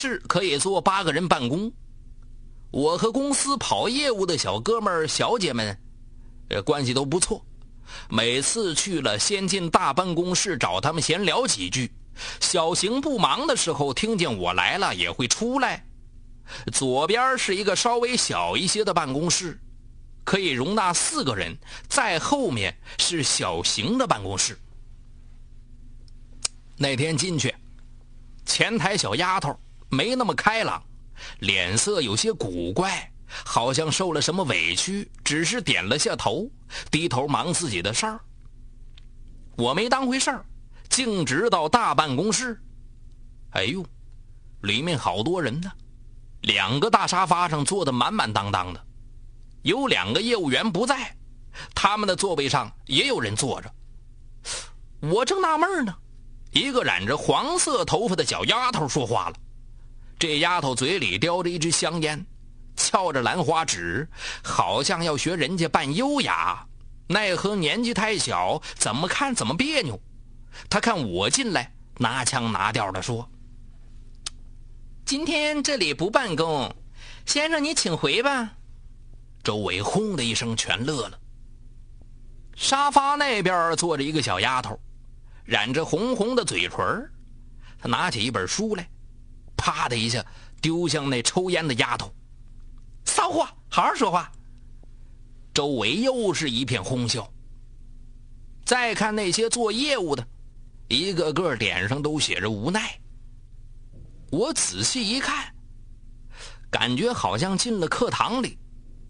是可以坐8个人办公。我和公司跑业务的小哥们儿小姐们关系都不错，每次去了先进大办公室找他们闲聊几句，小型不忙的时候听见我来了也会出来。左边是一个稍微小一些的办公室，可以容纳4个人，在后面是小型的办公室。那天进去，前台小丫头没那么开朗，脸色有些古怪，好像受了什么委屈，只是点了下头，低头忙自己的事儿。我没当回事儿，径直到大办公室。哎呦，里面好多人呢，2个大沙发上坐得满满当当的，有2个业务员不在，他们的座位上也有人坐着。我正纳闷呢，一个染着黄色头发的小丫头说话了。这丫头嘴里叼着一支香烟，翘着兰花指，好像要学人家扮优雅，奈何年纪太小，怎么看怎么别扭。她看我进来，拿腔拿调地说：“今天这里不办公，先生你请回吧。”周围轰的一声全乐了。沙发那边坐着一个小丫头，染着红红的嘴唇，她拿起一本书来，啪的一下丢向那抽烟的丫头：“骚货，好好说话。”周围又是一片哄笑。再看那些做业务的，一个个脸上都写着无奈。我仔细一看，感觉好像进了课堂里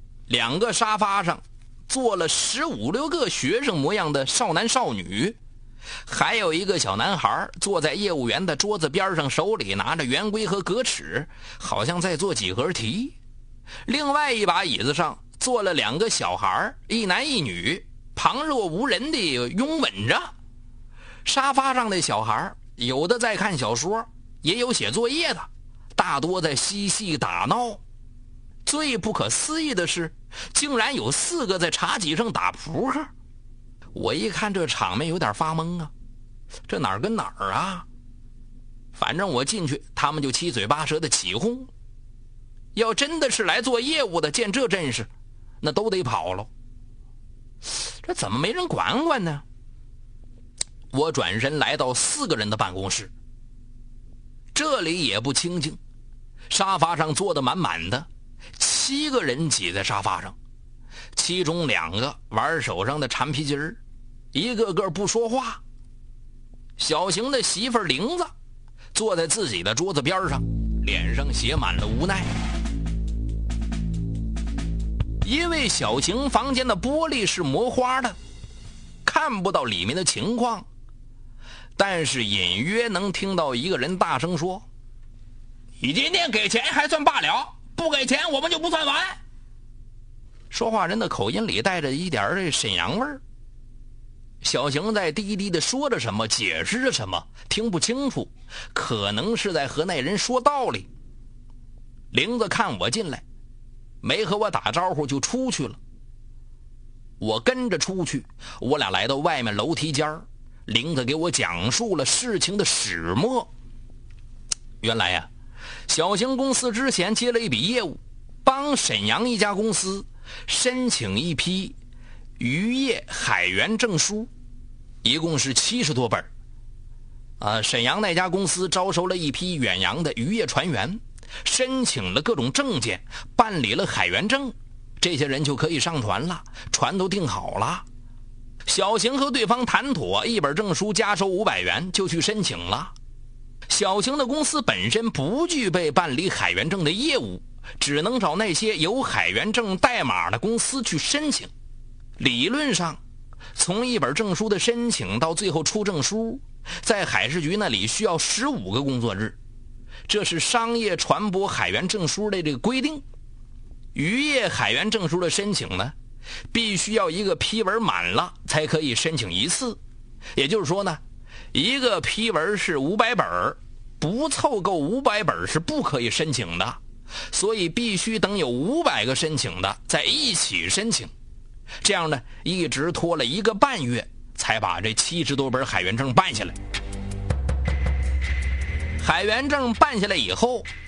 ，2个沙发上坐了15、16个学生模样的少男少女，还有一个小男孩坐在业务员的桌子边上，手里拿着圆规和格尺，好像在做几何题。另外一把椅子上坐了2个小孩，一男一女，旁若无人地拥吻着。沙发上的小孩有的在看小说，也有写作业的，大多在嬉戏打闹。最不可思议的是，竟然有4个在茶几上打扑克。我一看这场面有点发懵啊，这哪儿跟哪儿啊？反正我进去，他们就七嘴八舌的起哄。要真的是来做业务的，见这阵势，那都得跑了。这怎么没人管管呢？我转身来到4个人的办公室，这里也不清静，沙发上坐得满满的，7个人挤在沙发上，其中2个玩手上的缠皮筋儿，一个个不说话。小型的媳妇儿玲子坐在自己的桌子边上，脸上写满了无奈。因为小型房间的玻璃是磨花的，看不到里面的情况，但是隐约能听到一个人大声说：“你今天给钱还算罢了，不给钱我们就不算完。”说话人的口音里带着一点这沈阳味儿。小邢在低低的说着什么，解释着什么，听不清楚，可能是在和那人说道理。玲子看我进来，没和我打招呼就出去了。我跟着出去，我俩来到外面楼梯间，玲子给我讲述了事情的始末。原来呀，小型公司之前接了一笔业务，帮沈阳一家公司申请一批渔业海员证书，一共是70多本。沈阳那家公司招收了一批远洋的渔业船员，申请了各种证件，办理了海员证，这些人就可以上船了，船都订好了。小邢和对方谈妥，一本证书加收500元，就去申请了。小型的公司本身不具备办理海员证的业务，只能找那些有海员证代码的公司去申请。理论上，从一本证书的申请到最后出证书，在海事局那里需要15个工作日，这是商业船舶海员证书的这个规定。渔业海员证书的申请呢，必须要一个批文满了才可以申请一次。也就是说呢，一个批文是500本，不凑够500本是不可以申请的，所以必须等有500个申请的在一起申请。这样呢，一直拖了1个半月才把这70多本海员证办下来。海员证办下来以后，